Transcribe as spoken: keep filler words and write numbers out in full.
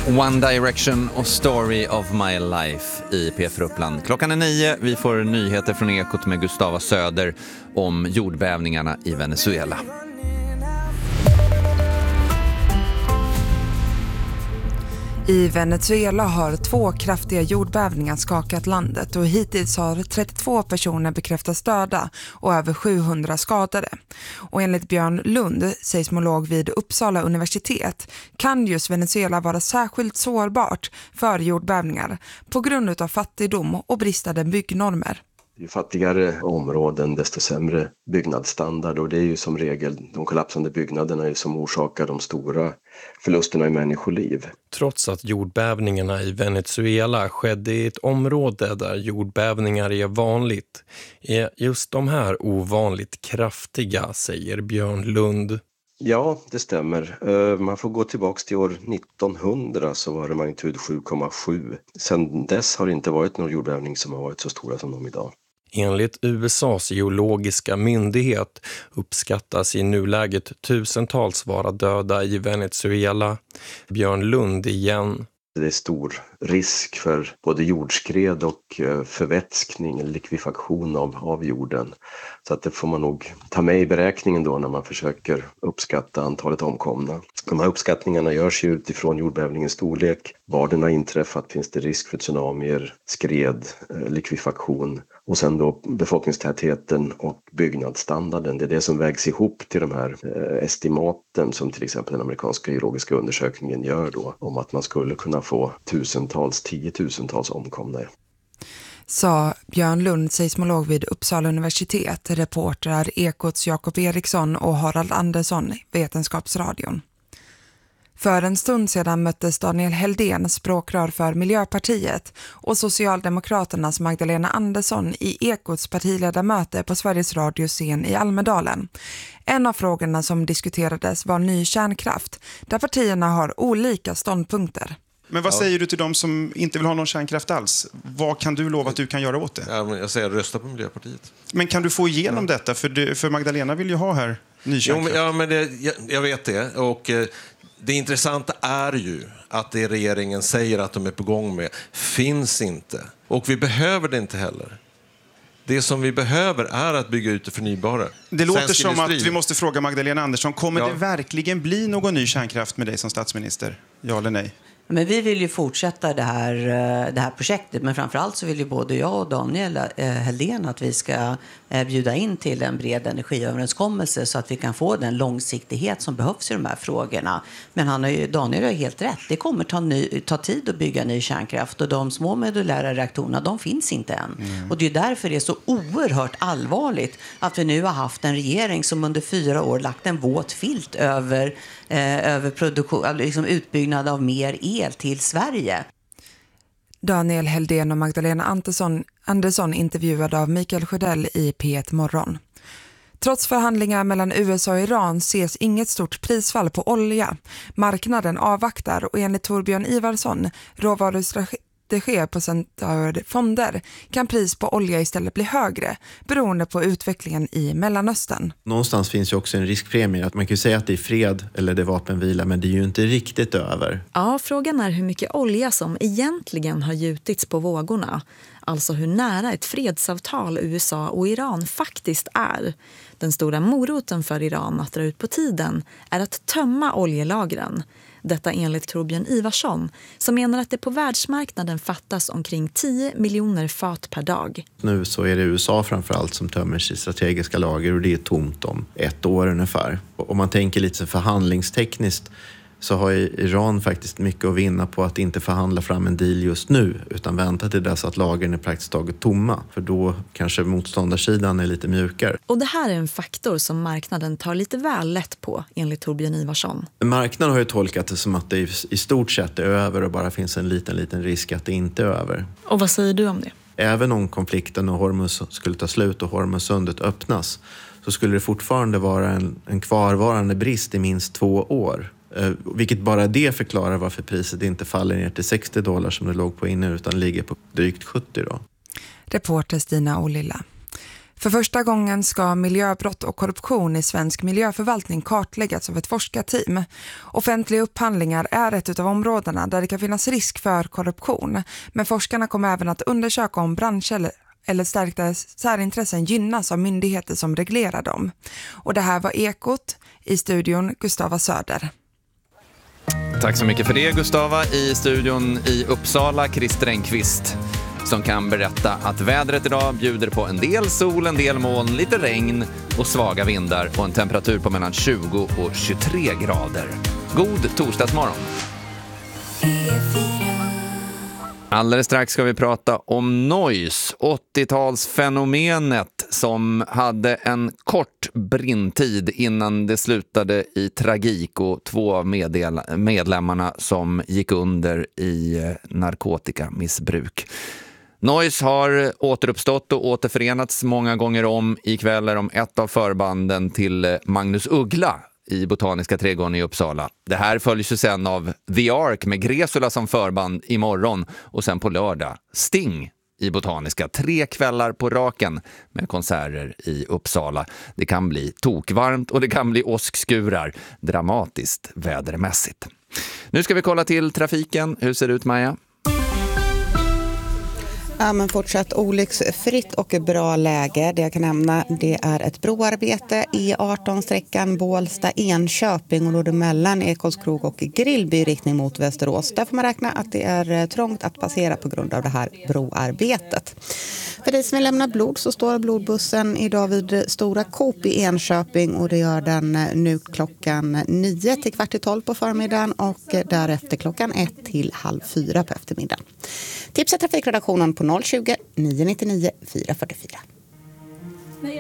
One Direction och Story of My Life i P fyra Uppland. Klockan är nio, vi får nyheter från Ekot med Gustava Söder om jordbävningarna i Venezuela. I Venezuela har två kraftiga jordbävningar skakat landet och hittills har trettiotvå personer bekräftats döda och över sjuhundra skadade. Och enligt Björn Lund, seismolog vid Uppsala universitet, kan just Venezuela vara särskilt sårbart för jordbävningar på grund av fattigdom och bristande byggnormer. Ju fattigare områden desto sämre byggnadsstandard, och det är ju som regel de kollapsande byggnaderna som orsakar de stora förlusterna i människoliv. Trots att jordbävningarna i Venezuela skedde i ett område där jordbävningar är vanligt, är just de här ovanligt kraftiga, säger Björn Lund. Ja, det stämmer. Man får gå tillbaka till år nittonhundra, så var det magnitud sju komma sju. Sedan dess har det inte varit någon jordbävning som har varit så stora som de idag. Enligt U S A:s geologiska myndighet uppskattas i nuläget tusentals vara döda i Venezuela. Björn Lund igen. Det är stor risk för både jordskred och förvätskning, likvifaktion av, av jorden. Så att det får man nog ta med i beräkningen då när man försöker uppskatta antalet omkomna. De här uppskattningarna görs ju utifrån jordbävningens storlek. Var den har inträffat, finns det risk för tsunamier, skred, likvifaktion. Och sen då befolkningstätheten och byggnadsstandarden. Det är det som vägs ihop till de här eh, estimaten som till exempel den amerikanska geologiska undersökningen gör då. Om att man skulle kunna få tusentals, tiotusentals omkomna. Sa Björn Lund, seismolog vid Uppsala universitet, reportrar Ekots Jakob Eriksson och Harald Andersson, Vetenskapsradion. För en stund sedan möttes Daniel Heldén, språkrör för Miljöpartiet, och Socialdemokraternas Magdalena Andersson i Ekots partiledarmöte på Sveriges radioscen i Almedalen. En av frågorna som diskuterades var ny kärnkraft, där partierna har olika ståndpunkter. Men vad säger du till dem som inte vill ha någon kärnkraft alls? Vad kan du lova att du kan göra åt det? Ja, men jag säger rösta på Miljöpartiet. Men kan du få igenom ja. detta? För, det, för Magdalena vill ju ha här ny kärnkraft. Jo, men, ja, men det, jag, jag vet det. Och eh, det intressanta är ju att det regeringen säger att de är på gång med finns inte. Och vi behöver det inte heller. Det som vi behöver är att bygga ut det förnybara. Det låter Svensk som industri. att vi måste fråga Magdalena Andersson. Kommer ja. det verkligen bli någon ny kärnkraft med dig som statsminister? Ja eller nej? Men vi vill ju fortsätta det här, det här projektet. Men framförallt så vill ju både jag och Daniel Heldén att vi ska bjuda in till en bred energiöverenskommelse så att vi kan få den långsiktighet som behövs i de här frågorna. Men han har ju, Daniel har helt rätt. Det kommer ta, ny, ta tid att bygga ny kärnkraft. Och de små modulära reaktorerna, de finns inte än. Mm. Och det är därför det är så oerhört allvarligt att vi nu har haft en regering som under fyra år lagt en våt filt över, eh, över produktion, liksom utbyggnad av mer el till Sverige. Daniel Heldén och Magdalena Andersson, Andersson intervjuade av Mikael Sjödell i P ett Morgon. Trots förhandlingar mellan U S A och Iran ses inget stort prisfall på olja. Marknaden avvaktar och enligt Torbjörn Ivarsson, råvarustrategi på centrala fonder, kan pris på olja istället bli högre beroende på utvecklingen i Mellanöstern. Någonstans finns ju också en riskpremie. Att man kan ju säga att det är fred eller det är vapenvila, men det är ju inte riktigt över. Ja, frågan är hur mycket olja som egentligen har gjutits på vågorna. Alltså hur nära ett fredsavtal U S A och Iran faktiskt är. Den stora moroten för Iran att dra ut på tiden är att tömma oljelagren. Detta enligt Torbjörn Ivarsson, som menar att det på världsmarknaden fattas omkring tio miljoner fat per dag. Nu så är det U S A framförallt som tömmer sitt strategiska lager, och det är tomt om ett år ungefär. Om man tänker lite förhandlingstekniskt så har Iran faktiskt mycket att vinna på att inte förhandla fram en deal just nu, utan vänta till dess att lagren är praktiskt taget tomma. För då kanske motståndarsidan är lite mjukare. Och det här är en faktor som marknaden tar lite väl lätt på, enligt Torbjörn Ivarsson. Marknaden har ju tolkat det som att det i stort sett är över och bara finns en liten, liten risk att det inte är över. Och vad säger du om det? Även om konflikten och Hormuz skulle ta slut och Hormuzsundet öppnas, så skulle det fortfarande vara en, en kvarvarande brist i minst två år. Eh, vilket bara det förklarar varför priset inte faller ner till sextio dollar som det låg på innan, utan ligger på drygt sjuttio då. Reporter Stina Olilla. För första gången ska miljöbrott och korruption i svensk miljöförvaltning kartläggas av ett forskarteam. Offentliga upphandlingar är ett av områdena där det kan finnas risk för korruption. Men forskarna kommer även att undersöka om branscher eller stärkta särintressen gynnas av myndigheter som reglerar dem. Och det här var Ekot, i studion Gustava Söder. Tack så mycket för det, Gustava. I studion i Uppsala, Christer Engqvist, som kan berätta att vädret idag bjuder på en del sol, en del moln, lite regn och svaga vindar och en temperatur på mellan tjugo och tjugotre grader. God torsdagsmorgon! Alldeles strax ska vi prata om Noise, åttiotalsfenomenet som hade en kort brintid innan det slutade i tragik och två av meddel- medlemmarna som gick under i narkotikamissbruk. Noise har återuppstått och återförenats många gånger om. Ikväll är de ett av förbanden till Magnus Uggla i Botaniska trädgården i Uppsala. Det här följs ju sen av The Ark med Gresula som förband imorgon och sen på lördag Sting i Botaniska. Tre kvällar på raken med konserter i Uppsala. Det kan bli tokvarmt och det kan bli åskskurar. Dramatiskt vädermässigt. Nu ska vi kolla till trafiken. Hur ser det ut, Maja? Ja, men fortsatt olycksfritt och bra läge. Det jag kan nämna, det är ett broarbete E arton-sträckan Bålsta-Enköping och då det mellan Ekolskrog och Grillby i riktning mot Västerås. Där får man räkna att det är trångt att passera på grund av det här broarbetet. För dig som vill lämna blod så står blodbussen idag vid Stora Coop i Enköping och det gör den nu klockan nio till kvart i tolv på förmiddagen och därefter klockan ett till halv fyra på eftermiddagen. Tipsa trafikredaktionen på noll tjugo, nio nio nio, fyra fyra fyra.